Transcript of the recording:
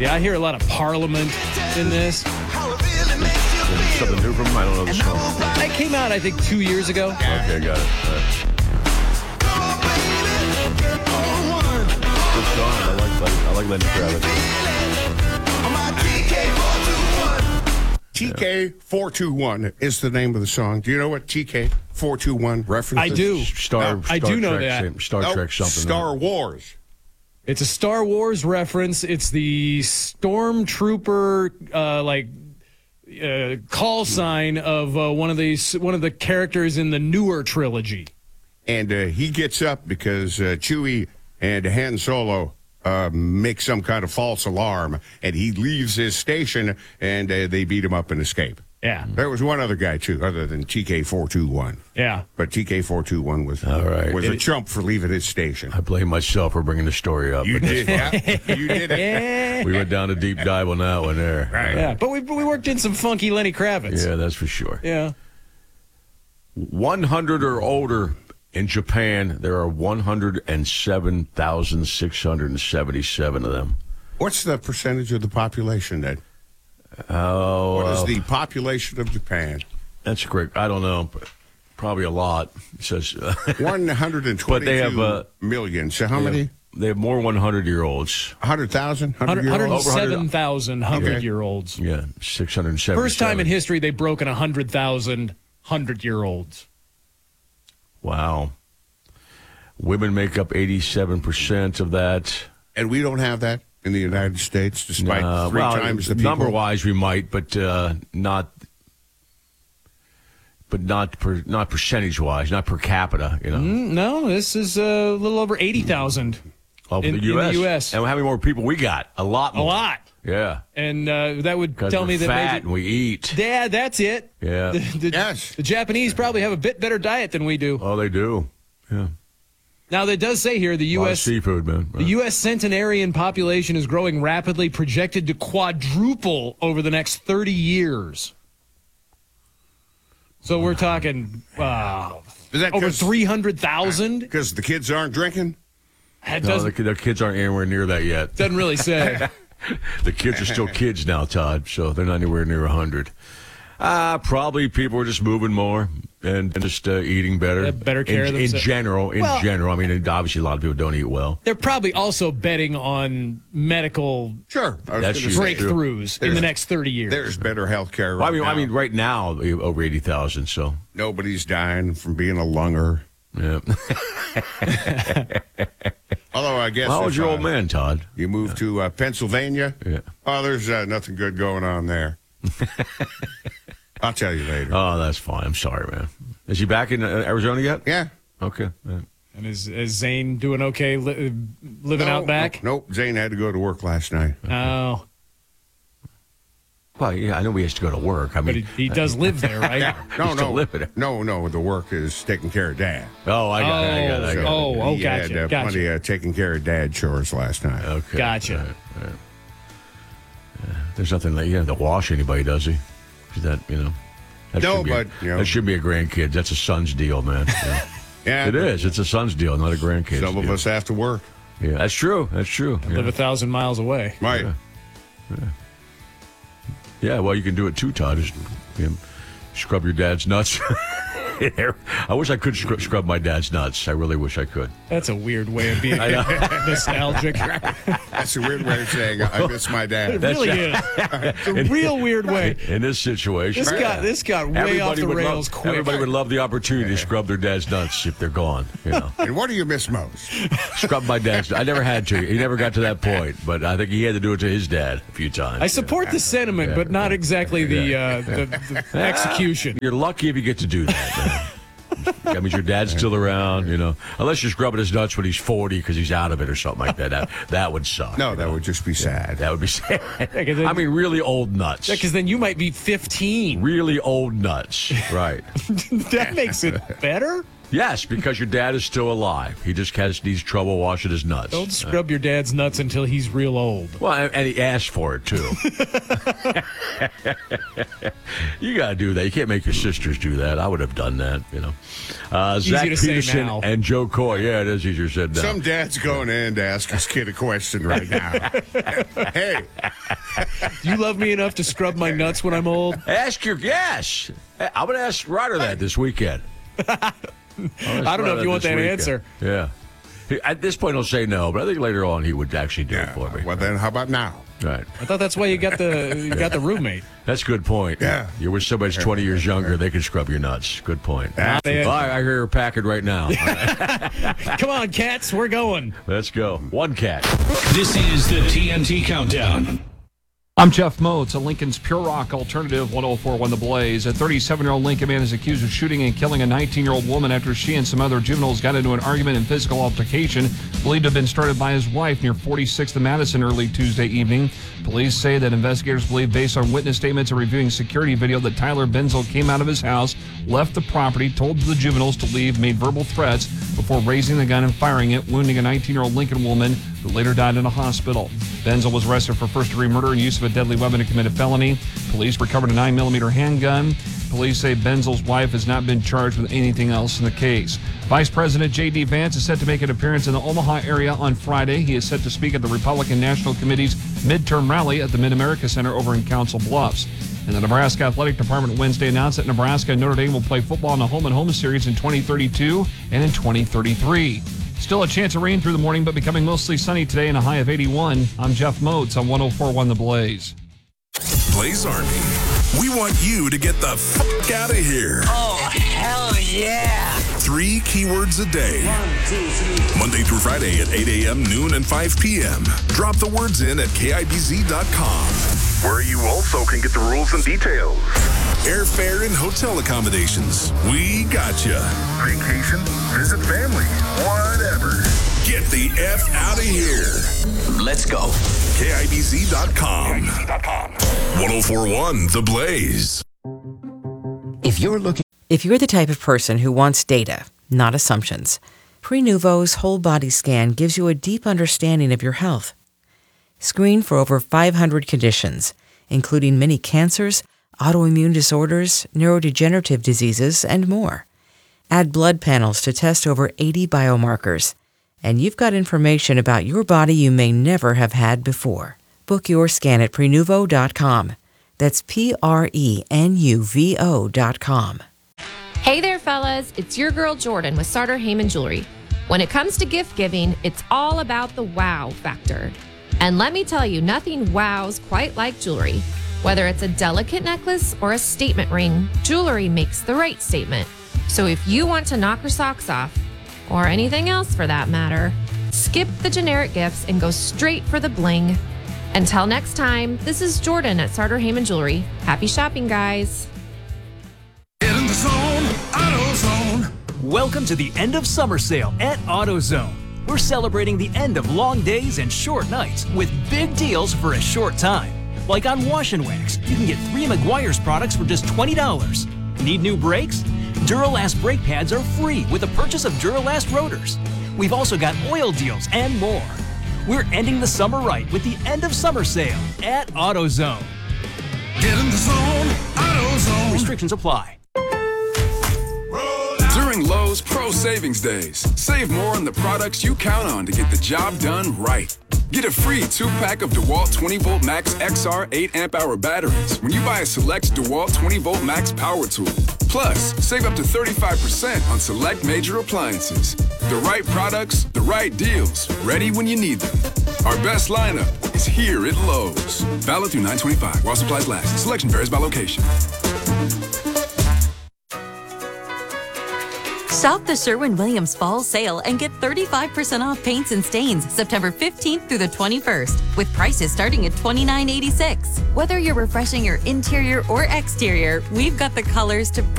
Yeah, I hear a lot of Parliament in this. Something new from him? I don't know the song. It came out, I think, 2 years ago. Okay, got it. All right. Good song. I like Lenny Kravitz. TK421 is the name of the song. Do you know what TK421 references? I do. I do know that. Star Trek something. Star Wars. It's a Star Wars reference. It's the Stormtrooper, call sign of one of the characters in the newer trilogy. And he gets up because Chewie and Han Solo make some kind of false alarm, and he leaves his station, and they beat him up and escape. Yeah. There was one other guy, too, other than TK421. Yeah. But TK421 was a chump for leaving his station. I blame myself for bringing the story up. You did, yeah. You did it. We went down a deep dive on that one there. Right. Yeah, but we worked in some funky Lenny Kravitz. Yeah, that's for sure. Yeah. 100 or older in Japan, there are 107,677 of them. What's the percentage of the population then? Oh, What is the population of Japan? That's great. I don't know, but probably a lot. It says 122 but they have, million. So how many? They have more 100-year-olds. 100,000? 100-year-olds? 107,000 100-year-olds. Yeah, 677. First time in history they've broken 100,000 100-year-olds. Wow. Women make up 87% of that. And we don't have that in the United States, despite three times the people. Number-wise, we might, but not percentage-wise, not per capita. You know. No, this is a little over 80,000 in the U.S. And how many more people we got? A lot more. A lot. Yeah. And that would tell me that fat maybe and we eat. Yeah, that's it. Yeah. Yes. The Japanese probably have a bit better diet than we do. Oh, they do. Yeah. Now, it does say here the U.S. seafood, man. Right. The U.S. centenarian population is growing rapidly, projected to quadruple over the next 30 years. So we're talking over 300,000. Because the kids aren't drinking? No, the kids aren't anywhere near that yet. Doesn't really say. The kids are still kids now, Todd, so they're not anywhere near 100. Probably people are just moving more and just eating better. Better care of themselves. In general. I mean, obviously a lot of people don't eat well. They're probably also betting on medical breakthroughs in the next 30 years. There's better health care I mean, right now, over 80,000, so. Nobody's dying from being a lunger. Yeah. Although I guess how old your old man, Todd? You moved to Pennsylvania? Yeah. Oh, there's nothing good going on there. I'll tell you later. Oh, that's fine. I'm sorry, man. Is he back in Arizona yet? Yeah. Okay. Yeah. And is Zane doing okay living out back? Nope. Zane had to go to work last night. Oh. Well, yeah, I know he has to go to work. I mean, but he does live there, right? Yeah. No. The work is taking care of Dad. Oh, I got it. He gotcha. had plenty of taking care of Dad chores last night. Okay. Gotcha. Right. There's nothing like, to wash anybody, does he? Is that, that should be a grandkid. That's a son's deal, man. Yeah. Yeah, it is. It's a son's deal, not a grandkid's Some of us have to work. Yeah, that's true. Live 1,000 miles away. Right. Yeah, well, you can do it too, Todd. Just scrub your dad's nuts. I wish I could scrub my dad's nuts. I really wish I could. That's a weird way of being nostalgic. That's a weird way of saying I miss my dad. It really is. It's a real weird way. In this situation. This got way off the rails quick. Everybody would love the opportunity to scrub their dad's nuts if they're gone. And what do you miss most? Scrub my dad's nuts. I never had to. He never got to that point, but I think he had to do it to his dad a few times. I support the sentiment, but not exactly the execution. You're lucky if you get to do that, man. That means your dad's still around, Unless you're scrubbing his nuts when he's 40 because he's out of it or something like that. That would suck. No, that would just be sad. That would be sad. I mean, really old nuts. Yeah, because then you might be 15. Really old nuts. Right. That makes it better? Yes, because your dad is still alive. He just needs trouble washing his nuts. Don't scrub your dad's nuts until he's real old. Well, and he asked for it, too. You got to do that. You can't make your sisters do that. I would have done that, Zach Peterson and Joe Coy. Yeah, it is easier said than done. Some dad's going in to ask his kid a question right now. Hey. You love me enough to scrub my nuts when I'm old? Yes. I'm going to ask Ryder that this weekend. I don't know if you want that answer. Yeah. At this point, he'll say no, but I think later on he would actually do it for me. Well, then how about now? Right. I thought that's why you got the roommate. That's a good point. Yeah. You're with somebody that's 20 years younger, they can scrub your nuts. Good point. I hear her packing right now. Come on, cats, we're going. Let's go. One cat. This is the TNT Countdown. I'm Jeff Moats, a Lincoln's Pure Rock Alternative 104.1 The Blaze. A 37-year-old Lincoln man is accused of shooting and killing a 19-year-old woman after she and some other juveniles got into an argument and physical altercation believed to have been started by his wife near 46th and Madison early Tuesday evening. Police say that investigators believe, based on witness statements and reviewing security video, that Tyler Benzel came out of his house, left the property, told the juveniles to leave, made verbal threats before raising the gun and firing it, wounding a 19-year-old Lincoln woman who later died in a hospital. Benzel was arrested for first-degree murder and use of a deadly weapon to commit a felony. Police recovered a 9mm handgun. Police say Benzel's wife has not been charged with anything else in the case. Vice President J.D. Vance is set to make an appearance in the Omaha area on Friday. He is set to speak at the Republican National Committee's midterm rally at the Mid-America Center over in Council Bluffs. And the Nebraska Athletic Department Wednesday announced that Nebraska and Notre Dame will play football in a home-and-home series in 2032 and in 2033. Still a chance of rain through the morning, but becoming mostly sunny today and a high of 81. I'm Jeff Moats on 104.1 The Blaze. Blaze Army, we want you to get the f*** out of here. Oh, hell yeah. 3 keywords a day. 1, 2, 3. Monday through Friday at 8 a.m., noon, and 5 p.m. Drop the words in at KIBZ.com, where you also can get the rules and details. Airfare and hotel accommodations. We got you. Vacation, visit family, whatever. Get the F out of here. Let's go. KIBZ.com. 1041 The Blaze. If you're the type of person who wants data, not assumptions, Prenuvo's whole body scan gives you a deep understanding of your health. Screen for over 500 conditions, including many cancers, autoimmune disorders, neurodegenerative diseases, and more. Add blood panels to test over 80 biomarkers, and you've got information about your body you may never have had before. Book your scan at Prenuvo.com. That's Prenuvo.com. Hey there, fellas. It's your girl Jordan with Sartor Heyman Jewelry. When it comes to gift giving, it's all about the wow factor. And let me tell you, nothing wows quite like jewelry. Whether it's a delicate necklace or a statement ring, jewelry makes the right statement. So if you want to knock her socks off, or anything else for that matter, skip the generic gifts and go straight for the bling. Until next time, this is Jordan at Sartor Heyman Jewelry. Happy shopping, guys. Get in the zone, AutoZone. Welcome to the end of summer sale at AutoZone. We're celebrating the end of long days and short nights with big deals for a short time. Like on Wash and Wax, you can get 3 Meguiar's products for just $20. Need new brakes? Duralast brake pads are free with the purchase of Duralast rotors. We've also got oil deals and more. We're ending the summer right with the end of summer sale at AutoZone. Get in the zone, AutoZone. Restrictions apply. During Lowe's Pro Savings Days, save more on the products you count on to get the job done right. Get a free 2-pack of DeWalt 20-volt Max XR 8-amp-hour batteries when you buy a select DeWalt 20-volt Max power tool. Plus, save up to 35% on select major appliances. The right products, the right deals, ready when you need them. Our best lineup is here at Lowe's. Valid through 9/25 while supplies last. Selection varies by location. Shop the Sherwin-Williams Fall Sale and get 35% off paints and stains September 15th through the 21st, with prices starting at $29.86. Whether you're refreshing your interior or exterior, we've got the colors to